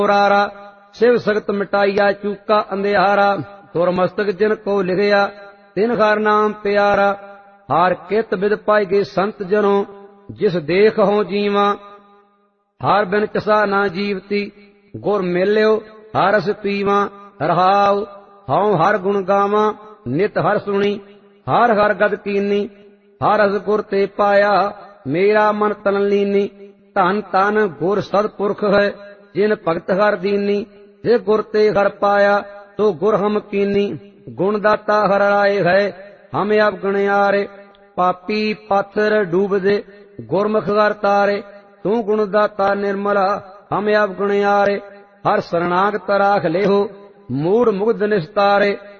मुरारा शिव सगत मिटाइया चूका अंधियारा दुर्मस्तक जिन को लिखिया तिन हर नाम प्यारा हार कित बिद पाई गए संत जनों जिस देख हो जीवा हार बिन चसा ना जीवती गुर मिल्यो हर रस पीवा रहाव हाउ हर गुण गावा नित हर सुनी हर हर गद कीनी हर रस गुर ते पाया मेरा मन तन लीनी धन तन गुर सतपुरख है जिन भगत हर दीनी जे गुर ते हर पाया तो गुर हम कीनी गुण दाता हर आए है हम अब गणयारे पापी पाथर डूब दे गुरमुख हर तारे तू गुण दाता निर्मला हम अब गणयारे हर शरणागत राख लेहो मूढ़ मुग्ध निस्तारे